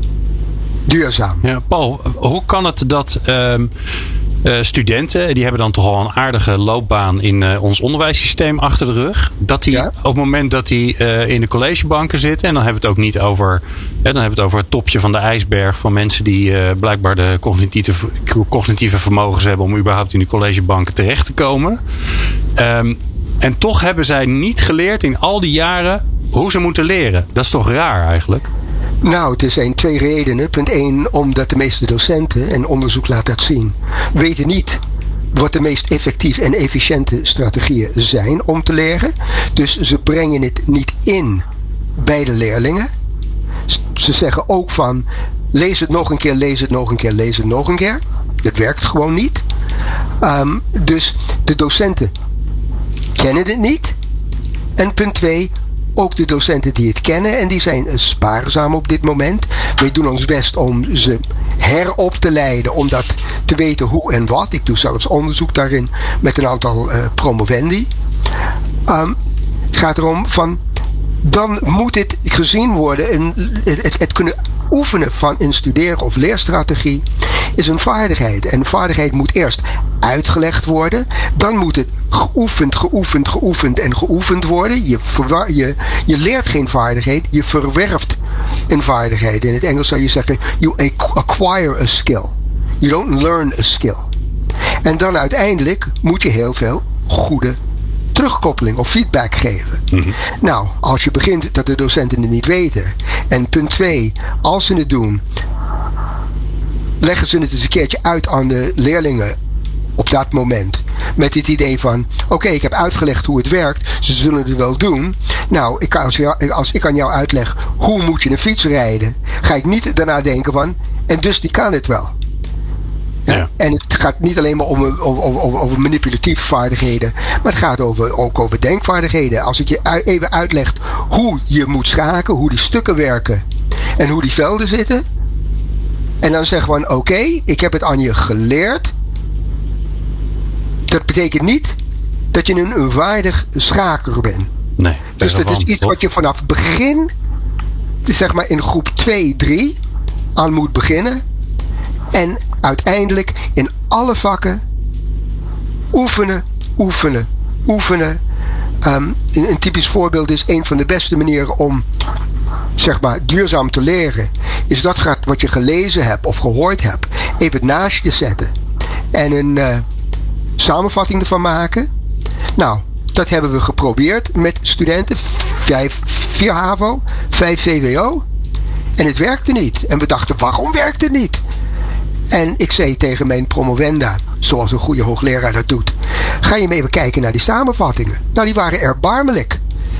duurzaam. Ja, Paul, hoe kan het dat uh, uh, studenten, die hebben dan toch al een aardige loopbaan in uh, ons onderwijssysteem achter de rug, dat die ja? op het moment dat die uh, in de collegebanken zitten, en dan hebben we het ook niet over, ja, dan hebben we het over het topje van de ijsberg van mensen die uh, blijkbaar de cognitieve, cognitieve vermogens hebben om überhaupt in de collegebanken terecht te komen. Um, en toch hebben zij niet geleerd in al die jaren hoe ze moeten leren. Dat is toch raar eigenlijk? Nou, het zijn twee redenen. Punt één, omdat de meeste docenten, en onderzoek laat dat zien, weten niet wat de meest effectieve en efficiënte strategieën zijn om te leren. Dus ze brengen het niet in bij de leerlingen. Ze zeggen ook van, lees het nog een keer, lees het nog een keer, lees het nog een keer. Dat werkt gewoon niet. Um, dus de docenten kennen het niet. En punt twee, ook de docenten die het kennen, en die zijn spaarzaam op dit moment. Wij doen ons best om ze herop te leiden, om dat te weten hoe en wat. Ik doe zelfs onderzoek daarin met een aantal uh, promovendi. Um, het gaat erom van, dan moet dit gezien worden, en het, het, het kunnen oefenen van een studeren- of leerstrategie is een vaardigheid. En vaardigheid moet eerst uitgelegd worden. Dan moet het geoefend, geoefend, geoefend en geoefend worden. Je, verwa- je, je leert geen vaardigheid, je verwerft een vaardigheid. In het Engels zou je zeggen, you acquire a skill. You don't learn a skill. En dan uiteindelijk moet je heel veel goede terugkoppeling of feedback geven. Mm-hmm. Nou, als je begint dat de docenten het niet weten. En punt twee, als ze het doen, leggen ze het eens een keertje uit aan de leerlingen op dat moment. Met het idee van, oké, okay, ik heb uitgelegd hoe het werkt. Ze zullen het wel doen. Nou, ik, als, als ik aan jou uitleg hoe moet je een fiets rijden, ga ik niet daarna denken van, en dus die kan het wel. Ja? Ja. En het gaat niet alleen maar om, over, over, over manipulatieve vaardigheden, maar het gaat over, ook over denkvaardigheden. Als ik je even uitleg hoe je moet schaken, hoe die stukken werken en hoe die velden zitten, en dan zeggen we, oké, okay, ik heb het aan je geleerd. Dat betekent niet dat je een, een waardig schaker bent. Nee, dus dat is iets wat je vanaf begin, zeg maar in groep twee, drie, aan moet beginnen. En uiteindelijk in alle vakken oefenen, oefenen, oefenen. Um, een, een typisch voorbeeld is een van de beste manieren om zeg maar duurzaam te leren, is dat gaat wat je gelezen hebt of gehoord hebt even naast je zetten en een uh, samenvatting ervan maken. Nou, dat hebben we geprobeerd met studenten, vijf, vier HAVO, vijf V W O, en het werkte niet. En we dachten, waarom werkt het niet? En ik zei tegen mijn promovenda, zoals een goede hoogleraar dat doet, ga je mee even kijken naar die samenvattingen. Nou, die waren erbarmelijk.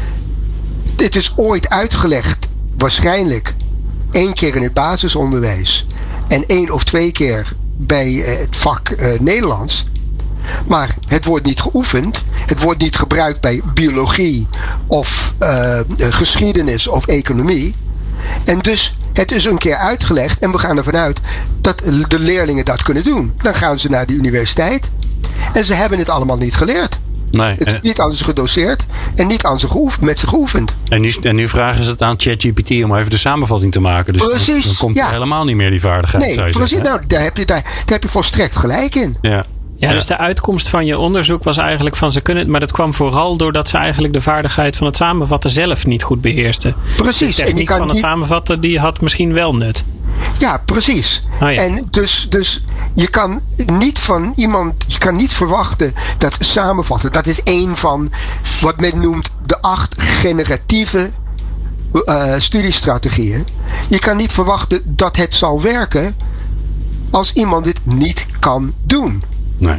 Dit is ooit uitgelegd, waarschijnlijk één keer in het basisonderwijs en één of twee keer bij het vak uh, Nederlands. Maar het wordt niet geoefend, het wordt niet gebruikt bij biologie of uh, geschiedenis of economie. En dus, het is een keer uitgelegd en we gaan ervan uit dat de leerlingen dat kunnen doen. Dan gaan ze naar de universiteit en ze hebben het allemaal niet geleerd. Nee, het is niet aan ze gedoseerd en niet aan ze geoefend, met ze geoefend. En nu, en nu vragen ze het aan ChatGPT om even de samenvatting te maken. Dus precies, dan, dan komt ja. er helemaal niet meer die vaardigheid. Nee, zou je precies. zeggen, nou, daar heb, je, daar, daar heb je volstrekt gelijk in. Ja. Ja, dus de uitkomst van je onderzoek was eigenlijk van ze kunnen het, maar dat kwam vooral doordat ze eigenlijk de vaardigheid van het samenvatten zelf niet goed beheersten. Precies. De techniek en je kan van het niet... samenvatten die had misschien wel nut. Ja, precies. Oh ja. En dus, dus je kan niet van iemand, je kan niet verwachten dat samenvatten, dat is één van wat men noemt de acht generatieve uh, studiestrategieën. Je kan niet verwachten dat het zal werken als iemand dit niet kan doen. Nee.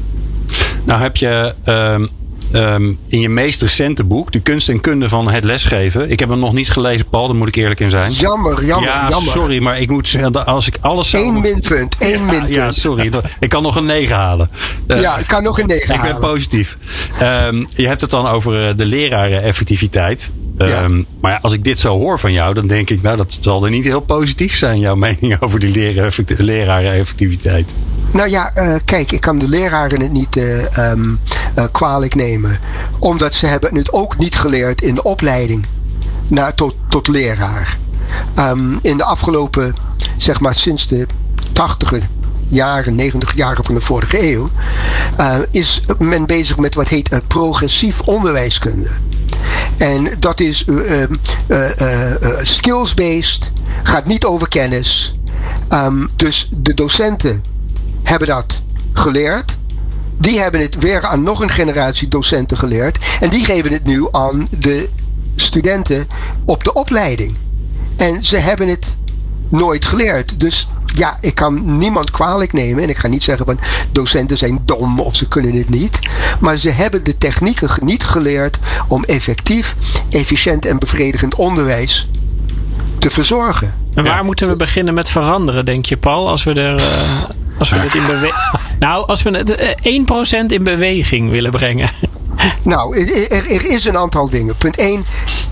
Nou heb je um, um, in je meest recente boek, De Kunst en Kunde van het Lesgeven. Ik heb hem nog niet gelezen, Paul, daar moet ik eerlijk in zijn. Jammer, jammer, ja, jammer. sorry, maar ik moet zeggen, als ik alles zou... Eén minpunt, één ja, minpunt. Ja, sorry. Ik kan nog een negen halen. Uh, ja, ik kan nog een negen ik halen. Ik ben positief. Um, je hebt het dan over de lerareneffectiviteit. Um, ja. Maar ja, als ik dit zo hoor van jou, dan denk ik, nou, dat zal er niet heel positief zijn, jouw mening over die lerareneffectiviteit. Nou ja, uh, kijk, ik kan de leraren het niet uh, um, uh, kwalijk nemen. Omdat ze hebben het ook niet geleerd in de opleiding naar, tot, tot leraar. Um, in de afgelopen, zeg maar sinds de tachtiger jaren, negentig jaren van de vorige eeuw, uh, is men bezig met wat heet uh, progressief onderwijskunde. En dat is uh, uh, uh, uh, skills-based, gaat niet over kennis. Um, dus de docenten hebben dat geleerd. Die hebben het weer aan nog een generatie docenten geleerd. En die geven het nu aan de studenten op de opleiding. En ze hebben het nooit geleerd. Dus ja, ik kan niemand kwalijk nemen. En ik ga niet zeggen van docenten zijn dom of ze kunnen het niet. Maar ze hebben de technieken niet geleerd om effectief, efficiënt en bevredigend onderwijs te verzorgen. En waar ja. moeten we beginnen met veranderen, denk je, Paul? Als we er... Uh... Als we het in beweging. Nou, als we het één procent in beweging willen brengen. Nou, er, er is een aantal dingen. Punt één.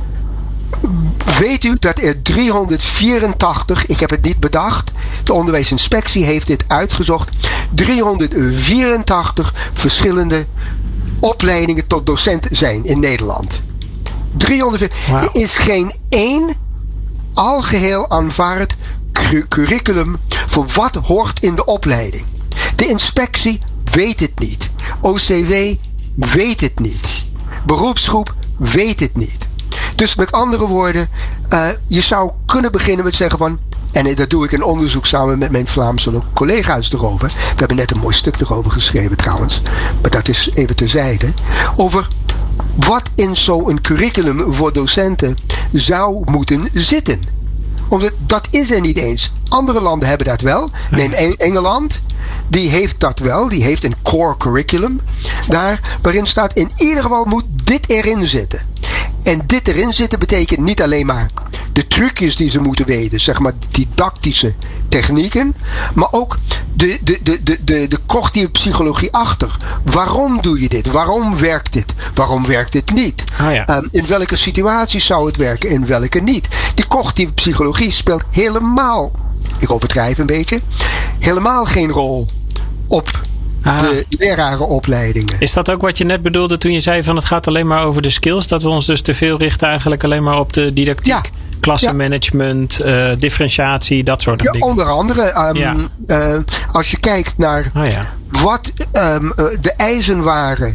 Weet u dat er driehonderdvierentachtig, ik heb het niet bedacht, de onderwijsinspectie heeft dit uitgezocht, driehonderdvierentachtig verschillende opleidingen tot docent zijn in Nederland. driehonderdveerentachtig. Wow. Er is geen één algeheel aanvaard curriculum voor wat hoort in de opleiding. De inspectie weet het niet. O C W weet het niet. Beroepsgroep weet het niet. Dus met andere woorden, uh, je zou kunnen beginnen met zeggen van, en daar doe ik een onderzoek samen met mijn Vlaamse collega's erover. We hebben net een mooi stuk erover geschreven trouwens, maar dat is even terzijde. Over wat in zo'n curriculum voor docenten zou moeten zitten. Omdat dat is er niet eens. Andere landen hebben dat wel. Neem Engeland. Die heeft dat wel. Die heeft een core curriculum. Daar waarin staat in ieder geval moet dit erin zitten. En dit erin zitten betekent niet alleen maar de trucjes die ze moeten weten. Zeg maar didactische technieken. Maar ook de, de, de, de, de, de cognitieve psychologie achter. Waarom doe je dit? Waarom werkt dit? Waarom werkt dit niet? Oh ja. um, in welke situaties zou het werken? In welke niet? Die cognitieve psychologie speelt helemaal, ik overdrijf een beetje, helemaal geen rol op ah. de lerarenopleidingen. Is dat ook wat je net bedoelde toen je zei van het gaat alleen maar over de skills? Dat we ons dus te veel richten eigenlijk alleen maar op de didactiek? Ja. Klassenmanagement, uh, differentiatie, dat soort ja, dingen. Onder andere, um, ja. uh, als je kijkt naar oh ja. wat um, uh, de eisen waren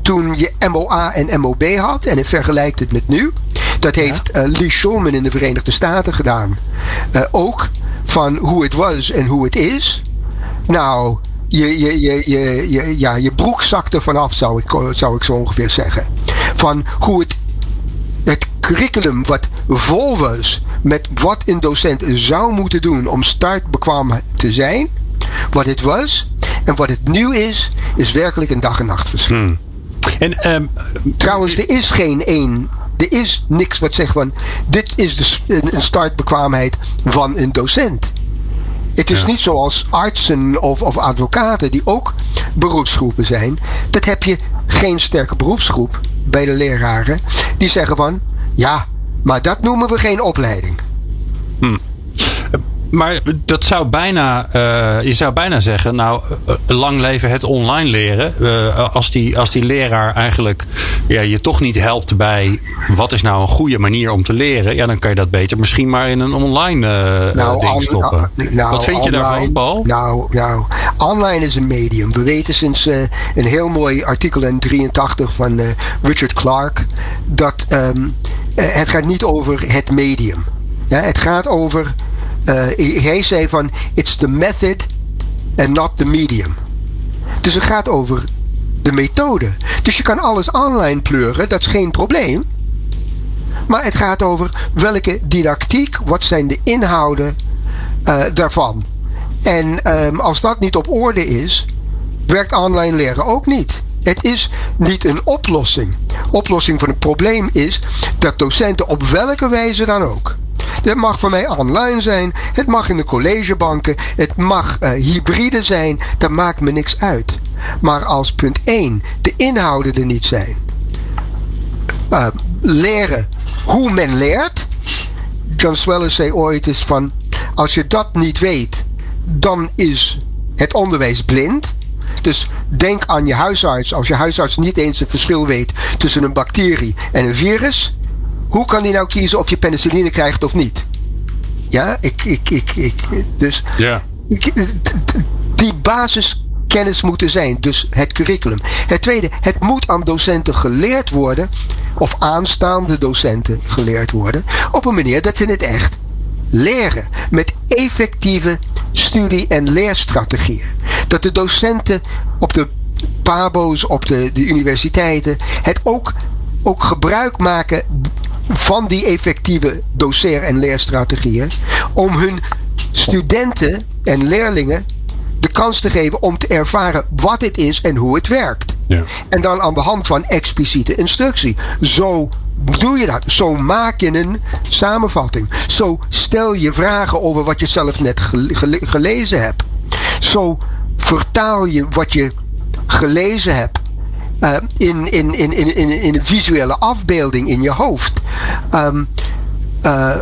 toen je M O A en M O B had. En ik vergelijk het met nu. Dat heeft uh, Lee Shulman in de Verenigde Staten gedaan. Uh, ook van hoe het was en hoe het is. Nou, je, je, je, je, je, ja, je broek zakt er vanaf, zou ik, zou ik zo ongeveer zeggen. Van hoe het, het curriculum wat vol was met wat een docent zou moeten doen om startbekwaam te zijn. Wat het was en wat het nu is, is werkelijk een dag en nacht verschil. Hmm. En, um, Trouwens, er is geen één, er is niks wat zegt van, dit is de, een startbekwaamheid van een docent. Het is ja. niet zoals artsen of, of advocaten die ook beroepsgroepen zijn. Dat heb je geen sterke beroepsgroep bij de leraren. Die zeggen van, ja, maar dat noemen we geen opleiding. Hmm. Maar dat zou bijna, uh, je zou bijna zeggen, nou, uh, lang leven het online leren. Uh, als, die, als die leraar eigenlijk ja, je toch niet helpt bij wat is nou een goede manier om te leren. Ja, dan kan je dat beter misschien maar in een online uh, nou, ding stoppen. On, nou, wat vind online, je daarvan, Paul? Nou, nou, online is een medium. We weten sinds uh, een heel mooi artikel in drieëntachtig van uh, Richard Clark dat um, uh, het gaat niet over het medium. Ja, het gaat over... Uh, hij zei van, it's the method and not the medium. Dus het gaat over de methode. Dus je kan alles online pleuren, dat is geen probleem. Maar het gaat over welke didactiek, wat zijn de inhouden uh, daarvan. En um, als dat niet op orde is, werkt online leren ook niet. Het is niet een oplossing. Oplossing van het probleem is dat docenten op welke wijze dan ook. Het mag voor mij online zijn. Het mag in de collegebanken. Het mag uh, hybride zijn. Dat maakt me niks uit. Maar als punt één de inhouden er niet zijn. Uh, leren hoe men leert. John Swellers zei ooit eens van, als je dat niet weet, dan is het onderwijs blind. Dus denk aan je huisarts. Als je huisarts niet eens het verschil weet tussen een bacterie en een virus, hoe kan die nou kiezen of je penicilline krijgt of niet? Ja, ik, ik, ik, ik dus ja. ik, die basiskennis moet er zijn, dus het curriculum. Het tweede, het moet aan docenten geleerd worden, of aanstaande docenten geleerd worden, op een manier dat ze het echt leren. Met effectieve studie- en leerstrategieën. Dat de docenten op de pabo's, op de, de universiteiten, het ook, ook gebruik maken van die effectieve doseer- en leerstrategieën, om hun studenten en leerlingen de kans te geven om te ervaren wat het is en hoe het werkt. Ja. En dan aan de hand van expliciete instructie. Zo doe je dat. Zo maak je een samenvatting. Zo stel je vragen over wat je zelf net gele- gelezen hebt. Zo vertaal je wat je gelezen hebt Uh, in, in, in, in, in, in een visuele afbeelding in je hoofd. Um, uh,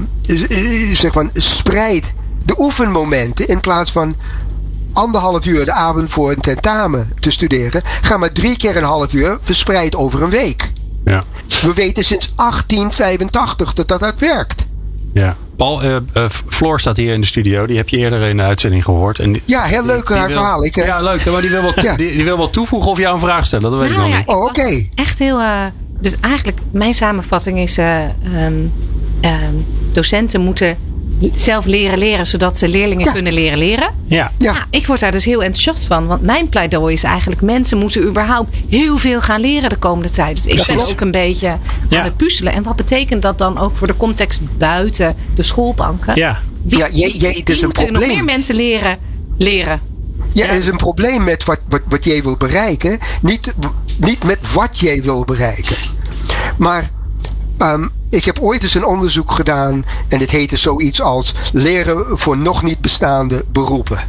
uh, zeg van, spreid de oefenmomenten in plaats van anderhalf uur de avond voor een tentamen te studeren. Ga maar drie keer een half uur verspreid over een week. Ja. We weten sinds achttien vijfentachtig dat dat, dat werkt. Ja. Paul, uh, uh, Floor staat hier in de studio. Die heb je eerder in de uitzending gehoord. En die, ja, heel leuk die, haar die verhaal. Ik, uh, ja, leuk. Maar die wil, wel, ja. die, die wil wel toevoegen of jou een vraag stellen. Dat weet nou, ik nog ja, niet. Oh, oké. Okay. Echt heel... Uh, dus eigenlijk, mijn samenvatting is... Uh, um, um, docenten moeten zelf leren leren, zodat ze leerlingen ja. kunnen leren leren. Ja. Ja. ja. Ik word daar dus heel enthousiast van. Want mijn pleidooi is eigenlijk, mensen moeten überhaupt heel veel gaan leren de komende tijd. Dus ik ja, ben klopt. ook een beetje ja. aan het puzzelen. En wat betekent dat dan ook voor de context buiten de schoolbanken? Ja. Wie, ja, jij, jij, het is een probleem. Nog meer mensen leren leren. Ja, er is een probleem met wat, wat, wat jij wil bereiken. Niet, niet met wat jij wil bereiken. Maar um, ik heb ooit eens een onderzoek gedaan. En het heette zoiets als leren voor nog niet bestaande beroepen.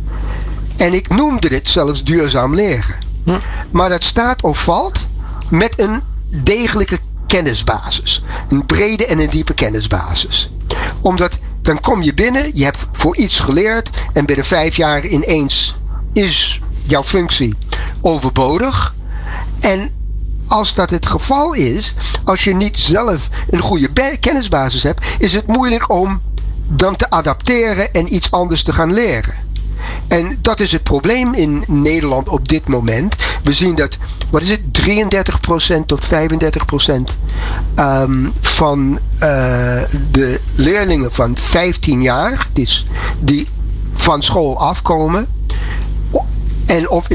En ik noemde dit zelfs duurzaam leren. Hm. Maar dat staat of valt met een degelijke kennisbasis. Een brede en een diepe kennisbasis. Omdat dan kom je binnen, je hebt voor iets geleerd en binnen vijf jaar ineens is jouw functie overbodig. En als dat het geval is, als je niet zelf een goede be- kennisbasis hebt, is het moeilijk om dan te adapteren en iets anders te gaan leren. En dat is het probleem in Nederland op dit moment. we zien dat, wat is het, drieëndertig procent tot vijfendertig procent um, van uh, de leerlingen van vijftien jaar, dus die van school afkomen, en of